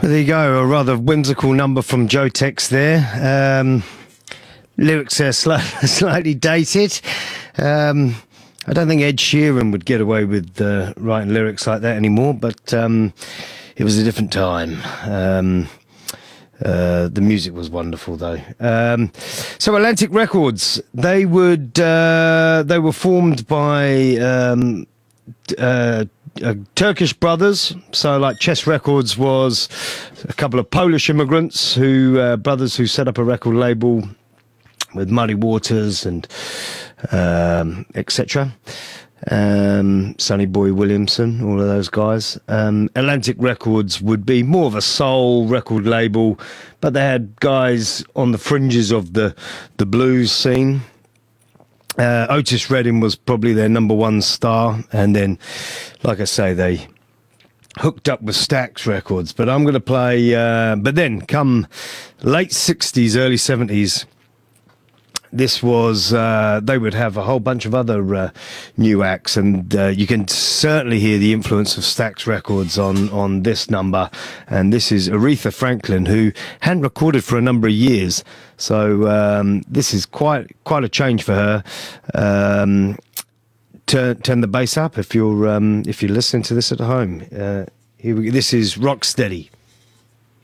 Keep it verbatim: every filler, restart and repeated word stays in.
There you go, a rather whimsical number from Joe Tex there. Um, lyrics are sli- slightly dated. Um, I don't think Ed Sheeran would get away with uh, writing lyrics like that anymore, but um, it was a different time. Um, uh, the music was wonderful, though. Um, so Atlantic Records, they would uh, they were formed by um, uh, Uh, Turkish brothers, so like Chess Records was a couple of Polish immigrants who uh, brothers who set up a record label with Muddy Waters and um, et cetera. Um, Sonny Boy Williamson, all of those guys. Um, Atlantic Records would be more of a soul record label, but they had guys on the fringes of the the blues scene. Uh, Otis Redding was probably their number one star, and then, like I say, they hooked up with Stax Records. But I'm going to play. Uh, but then, come late sixties, early seventies, this was uh, they would have a whole bunch of other uh, new acts, and uh, you can certainly hear the influence of Stax Records on on this number. And this is Aretha Franklin, who hadn't recorded for a number of years. So um, this is quite quite a change for her. Um, turn turn the bass up if you're um, if you're listening to this at home. Uh, here we, this is Rocksteady.